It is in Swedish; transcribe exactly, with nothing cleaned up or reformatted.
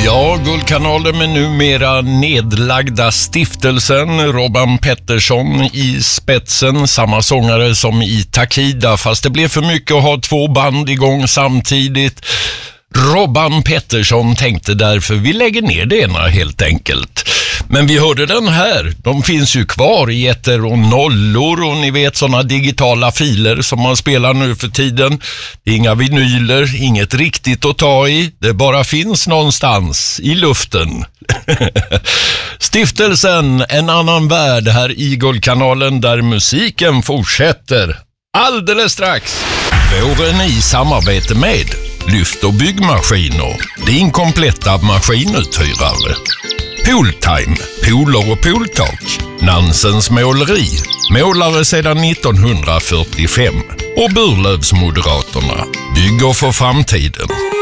Ja, Guldkanalen med numera nedlagda stiftelsen, Robban Pettersson i spetsen, samma sångare som i Takida, fast det blev för mycket att ha två band igång samtidigt. Robban Pettersson tänkte därför vi lägger ner det ena helt enkelt. Men vi hörde den här, de finns ju kvar i ettor och nollor och ni vet sådana digitala filer som man spelar nu för tiden. Det är inga vinyler, inget riktigt att ta i, det bara finns någonstans i luften. Stiftelsen, en annan värld här i Guldkanalen där musiken fortsätter. Alldeles strax, våren i samarbete med Lyft och byggmaskiner, din kompletta maskinuthyrare. Pooltime, pooler och pooltak. Nansens måleri, målare sedan nittonhundrafyrtiofem. Och Burlövsmoderaterna, bygger för framtiden.